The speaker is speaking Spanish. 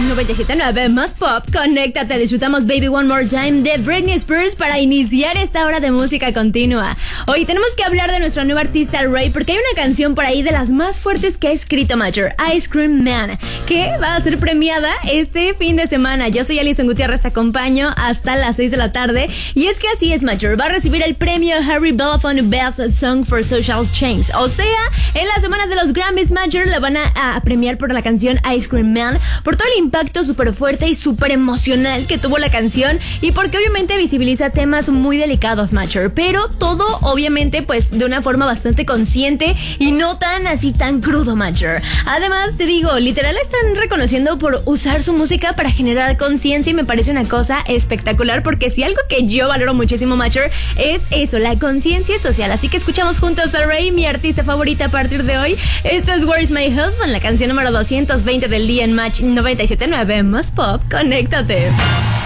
97.9 más pop, conéctate, disfrutamos Baby One More Time de Britney Spears para iniciar esta hora de música continua. Hoy tenemos que hablar de nuestra nueva artista Ray, porque hay una canción por ahí de las más fuertes que ha escrito Major, Ice Cream Man, que va a ser premiada este fin de semana. Yo soy Alison Gutiérrez, te acompaño hasta las 6 de la tarde. Y es que así es, Major va a recibir el premio Harry Belafonte Best Song for Social Change. O sea, en la semana de los Grammys, Major la van a premiar por la canción Ice Cream Man, por todo el impacto súper fuerte y súper emocional que tuvo la canción y porque obviamente visibiliza temas muy delicados, Major, pero todo obviamente pues de una forma bastante consciente y no tan así tan crudo, Major. Además te digo, literal están reconociendo por usar su música para generar conciencia y me parece una cosa espectacular, porque si algo que yo valoro muchísimo, Major, es eso, la conciencia social. Así que escuchamos juntos a Ray, mi artista favorita a partir de hoy. Esto es Where's My Husband, la canción número 220 del día en Match 97.9 más pop. Conéctate.